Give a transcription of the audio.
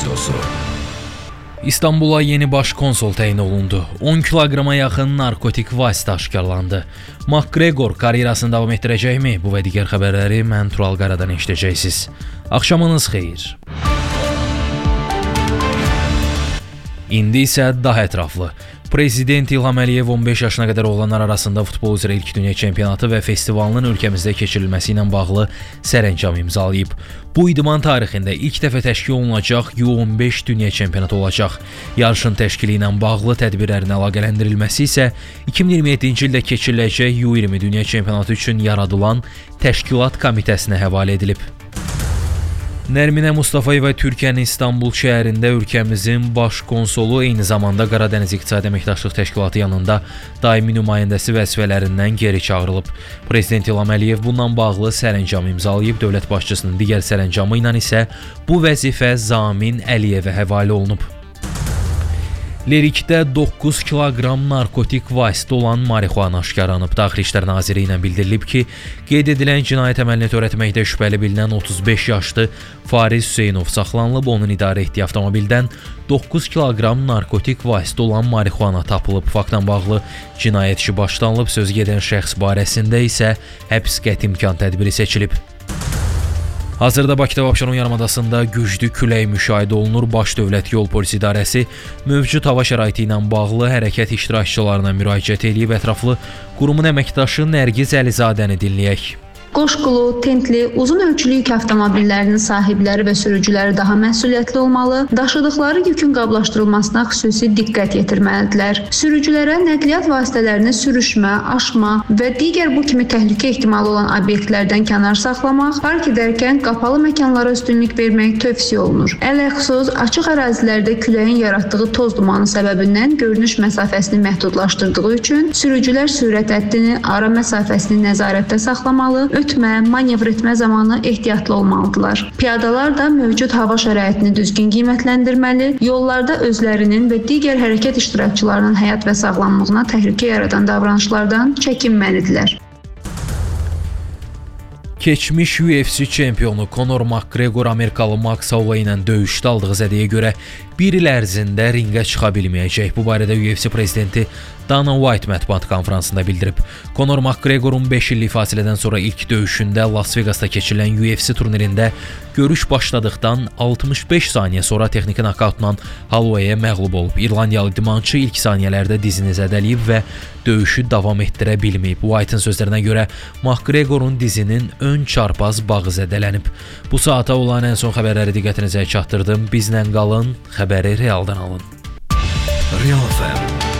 Radiosu. İstanbula yeni baş konsul təyin olundu. 10 kiloqrama yaxın narkotik vasitə aşkarlandı. McGregor karyerasını davam etdirəcəkmi? Bu və digər xəbərləri mən Tural Qaradan eşidəcəksiniz. Axşamınız xeyir. İndi isə daha ətraflı. Prezident İlham Əliyev 15 yaşına qədər oğlanlar arasında futbol üzrə ilk dünya çempionatı və festivalının ölkəmizdə keçirilməsi ilə bağlı sərəncam imzalayıb. Bu idman tarixində ilk dəfə təşkil olunacaq U15 dünya çempionatı olacaq. Yarışın təşkili ilə bağlı tədbirlərin əlaqələndirilməsi isə 2027-ci ildə keçiriləcək U20 dünya çempionatı üçün yaradılan təşkilat komitəsinə həvalə edilib. Nərminə Mustafayeva Türkiyənin İstanbul şəhərində ölkəmizin baş konsolu, eyni zamanda Qaradəniz İqtisadi Əməkdaşlıq Təşkilatı yanında daimi nümayəndəsi vəzifələrindən geri çağırılıb. Prezident İlham Əliyev bununla bağlı sərəncam imzalayıb, dövlət başçısının digər sərəncamı ilə isə bu vəzifə Zamin Əliyevə həvalə olunub. Lerikdə 9 kiloqram narkotik vasitə olan marixuana aşkarlanıb. Daxili İşlər Nazirliyi ilə bildirilib ki, qeyd edilən cinayət əməlini törətməkdə şübhəli bilinən 35 yaşlı Fariz Hüseynov saxlanılıb. Onun idarə etdiyi avtomobildən 9 kiloqram narkotik vasitə olan marixuana tapılıb. Faktla bağlı cinayət işi başlanılıb. Söz gedən şəxs barəsində isə həbs qəti imkan tədbiri seçilib. Hazırda Bakıda və Abşeron yarımadasında güclü külək müşahidə olunur. Baş Dövlət Yol Polisi İdarəsi mövcud hava şəraiti ilə bağlı hərəkət iştirakçılarına müraciət edib. Ətraflı qurumun əməkdaşı Nərgiz Əlizadəni dinləyək. Qoşqulu, tentli, uzun ölçülü yük avtomobillərinin sahibləri və sürücüləri daha məsuliyyətli olmalı, daşıdıqları yükün qablaşdırılmasına xüsusi diqqət yetirməlidirlər. Sürücülərə nəqliyyat vasitələrini sürüşmə, aşma və digər bu kimi təhlükə ehtimalı olan obyektlərdən kənar saxlamaq, park edərkən qapalı məkanlara üstünlük vermək tövsiyə olunur. Ələxüsus açıq ərazilərdə küləyin yaratdığı toz dumanı səbəbindən görünüş məsafəsini məhdudlaşdırdığı üçün sürücülər sürət həddini, ara məsafəsini nəzarətdə saxlamalı, ötmə, manevr etmə zamanı ehtiyatlı olmalıdırlar. Piyadalar da mövcud hava şəraitini düzgün qiymətləndirməli, yollarda özlərinin və digər hərəkət iştirakçılarının həyat və sağlamlığına təhlükə yaradan davranışlardan çəkinməlidirlər. Keçmiş UFC çempionu Conor McGregor Amerikalı Max Holloway ilə döyüşdə aldığı zədəyə görə bir il ərzində ringə çıxa bilməyəcək. Bu barədə UFC prezidenti Dana White mətbuat konfransında bildirib. Conor McGregorun 5 illik fasilədən sonra ilk döyüşündə Las Vegasda keçirilən UFC turnirində görüş başladıqdan 65 saniyə sonra texniki nokautla Holloway-ə məğlub olub. İrlandiyalı idmançı ilk saniyələrdə dizini zədələyib və döyüşü davam etdirə bilməyib. White'ın sözlərinə görə McGregorun dizinin ön çarpaz bağı zədələnib. Bu saata olan ən son xəbərləri diqqətinizə çatdırdım. Bizlə qalın, xəbəri realdan alın. Real FM